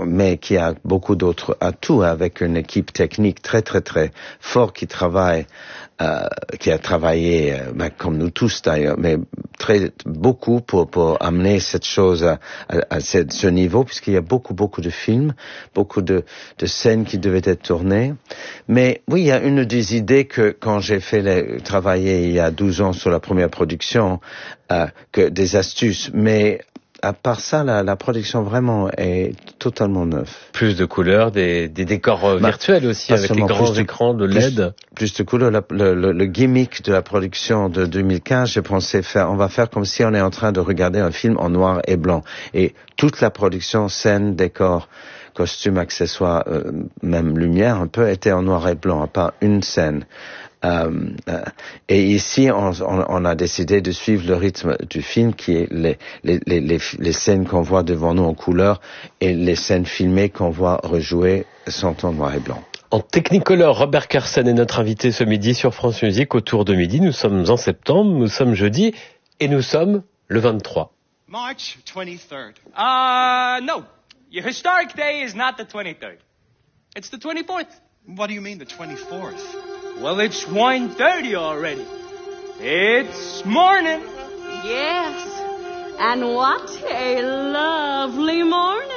mais qui a beaucoup d'autres atouts, avec une équipe technique très très très forte qui a travaillé, comme nous tous d'ailleurs, mais beaucoup pour amener cette chose à ce niveau, puisqu'il y a beaucoup de films, beaucoup de scènes qui devaient être tournées. Mais oui, il y a une des idées que quand j'ai travaillé il y a 12 ans sur la première production, que des astuces, mais à part ça, la production vraiment est totalement neuve. Plus de couleurs, des décors virtuels aussi, avec les grands écrans de LED. Plus de couleurs. Le gimmick de la production de 2015, j'ai pensé on va faire comme si on est en train de regarder un film en noir et blanc. Et toute la production, scène, décor, costumes, accessoires, même lumière un peu, était en noir et blanc, à part une scène. Et ici, on a décidé de suivre le rythme du film, qui est les scènes qu'on voit devant nous en couleur, et les scènes filmées qu'on voit rejouer sont en noir et blanc. En Technicolor, Robert Carsen est notre invité ce midi sur France Musique. Autour de midi, nous sommes en septembre, nous sommes jeudi, et nous sommes le 23. March 23rd. No. Your historic day is not the 23rd. It's the 24th. What do you mean, the 24th? Well, it's 1:30 already. It's morning. Yes. And what a lovely morning.